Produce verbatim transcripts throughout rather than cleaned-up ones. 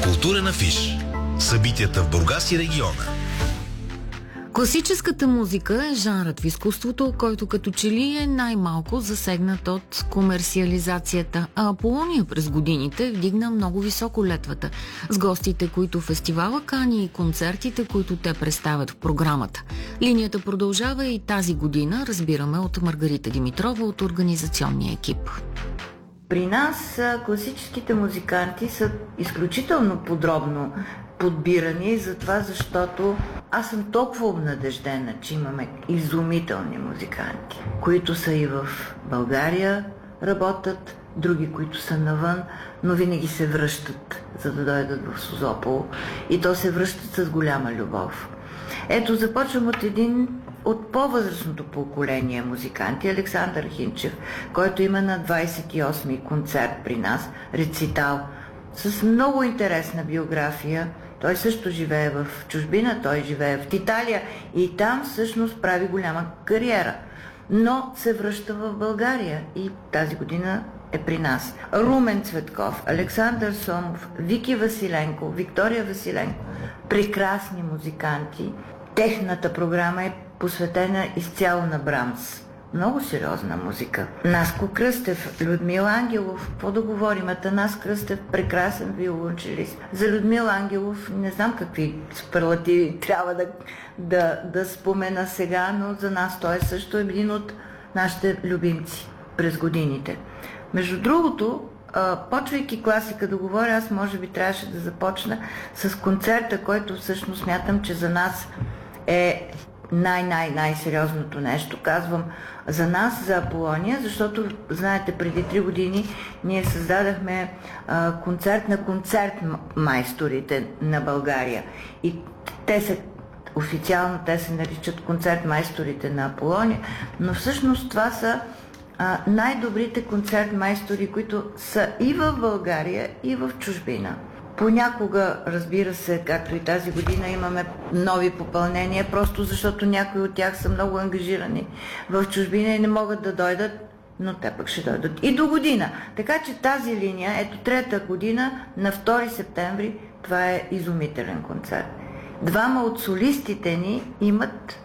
Културен афиш. Събитията в Бургас и региона. Класическата музика е жанрът в изкуството, който като че ли е най-малко засегнат от комерциализацията, а Аполония през годините вдигна много високо летвата с гостите, които фестивала кани и концертите, които те представят в програмата. Линията продължава и тази година, разбираме от Маргарита Димитрова от организационния екип. При нас класическите музиканти са изключително подробно подбирани, затова защото аз съм толкова обнадеждена, че имаме изумителни музиканти, които са и в България работят, други, които са навън, но винаги се връщат, за да дойдат в Созопол, и то се връщат с голяма любов. Ето, започвам от един от по-възрастното поколение музиканти, Александър Хинчев, който има на двадесет и осми концерт при нас, рецитал, с много интересна биография. Той също живее в чужбина, той живее в Италия и там всъщност прави голяма кариера, но се връща в България и тази година е при нас. Румен Цветков, Александър Сомов, Вики Василенко, Виктория Василенко, прекрасни музиканти. Техната програма е посветена изцяло на Брамс. Много сериозна музика. Наско Кръстев, Людмил Ангелов, какво да говорим, Атанас Кръстев, прекрасен виолончелист. За Людмил Ангелов не знам какви суперлативи трябва да, да, да спомена сега, но за нас той е също един от нашите любимци през годините. Между другото, почвайки класика да говоря, аз може би трябваше да започна с концерта, който всъщност смятам, че за нас е най-най-най-сериозното нещо. Казвам за нас, за Аполония, защото, знаете, преди три години ние създадахме а, концерт на концертмайсторите на България. И те са, официално те се наричат концертмайсторите на Аполония, но всъщност това са а, най-добрите концертмайстори, които са и в България, и в чужбина. Понякога, разбира се, както и тази година, имаме нови попълнения, просто защото някои от тях са много ангажирани в чужбина и не могат да дойдат, но те пък ще дойдат и до година. Така че тази линия, ето трета година, на втори септември, това е изумителен концерт. Двама от солистите ни имат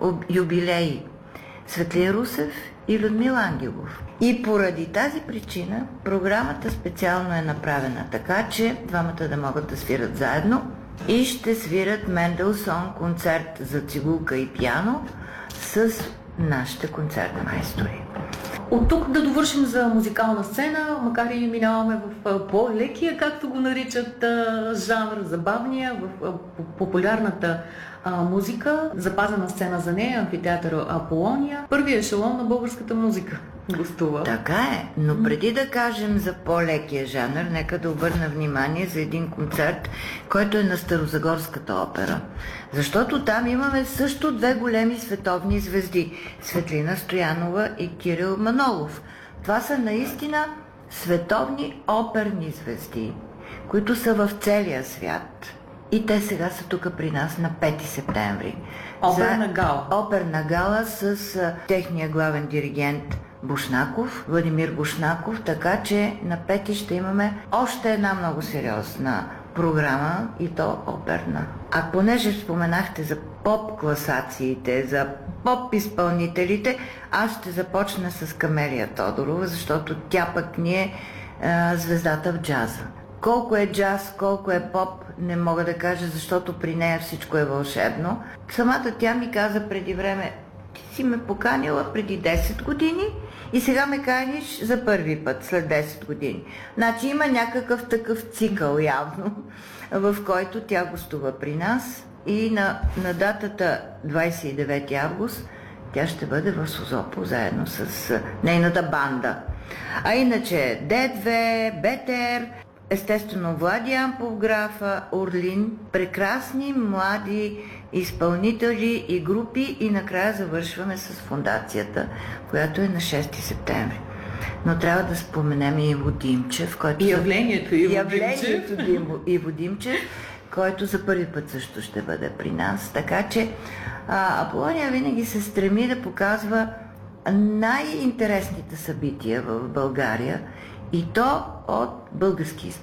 юбилеи. Светлин Русев и Людмил Ангелов. И поради тази причина програмата специално е направена така, че двамата да могат да свират заедно и ще свират Менделсон концерт за цигулка и пиано с нашите концертмайстори. От тук да довършим за музикална сцена, макар и минаваме в по-лекия, както го наричат, жанр, забавния, в популярната а, музика, запазена сцена за нея, амфитеатър Аполония, първият ешелон на българската музика гостува. Така е, но преди да кажем за по-лекия жанр, нека да обърна внимание за един концерт, който е на Старозагорската опера. Защото там имаме също две големи световни звезди – Светлина Стоянова и Кирил Манолов. Това са наистина световни оперни звезди, които са в целия свят. И те сега са тук при нас на пети септември. Оперна гала. Оперна гала с а, техния главен диригент Бушнаков, Владимир Бушнаков, така че на пети ще имаме още една много сериозна програма, и то оперна. А понеже споменахте за поп-класациите, за поп-изпълнителите, аз ще започна с Камелия Тодорова, защото тя пък ни е а, звездата в джаза. Колко е джаз, колко е поп, не мога да кажа, защото при нея всичко е вълшебно. Самата тя ми каза преди време: ти си ме поканила преди десет години и сега ме каниш за първи път, след десет години. Значи има някакъв такъв цикъл явно, в който тя гостува при нас, и на, на датата двадесет и девети август тя ще бъде в Созопол заедно с нейната банда. А иначе Д две, Бетер, естествено Влади Ампов графа, Орлин, прекрасни млади изпълнители и групи, и накрая завършваме с фондацията, която е на шести септември. Но трябва да споменем и Иво Димчев, който... И явлението Иво явлението Димчев. Иво Димчев, който за първи път също ще бъде при нас. Така че а, Аполония винаги се стреми да показва най-интересните събития в България, и то от български източник.